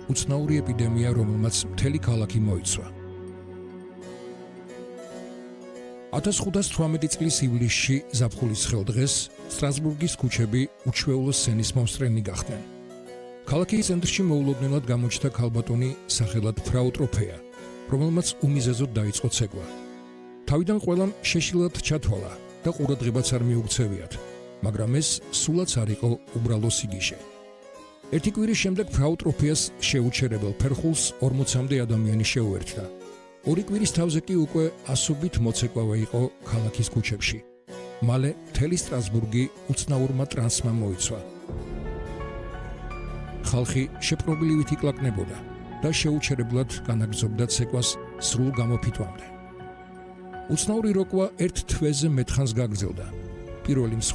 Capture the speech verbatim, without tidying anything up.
უცნაური ეპიდემია, რომელმაც მთელი ქალაქი მოიცვა. ათას ხუთას თვრამეტი წლის ივლისში ზაფხულის ხელდღეს სტრასბურგის ქუჩები უჩვეულო სცენის მომსწრენი გახდნენ. ქალაქის ცენტრში მოულოდნელად გამოჩნდა ქალბატონი სახელად ფრაუ ტროფეა, რომელმაც უმიზეზოდ დაიწყო ცეკვა. თავიდან ყველამ შეშილად ჩათვალა და ყურადღებაც არ მიუქცევიათ, მაგრამ ეს სულაც არ იყო უბრალო სიგიჟე. ერთი კვირის შემდეგ ფრაუ ტროფეას შეუჩერებელ ფერხულს ორმოცამდე ადამიანი შეუერთდა. ორი კვირის თავზე კი უკვე ასობით მოცეკვავე იყო ქალაქის ქუჩებში. მალე მთელი სტრასბურგი უცნაურმა ტრანსმა მოიცვა. ხალხი შეპყრობილივით იკლაკნებოდა და შეუჩერებლად განაგრძობდა ცეკვას სრულ გამოფიტვამდე. უცნაური როკვა ერთ თვეზე მეტხანს გაგრძელდა. პირველი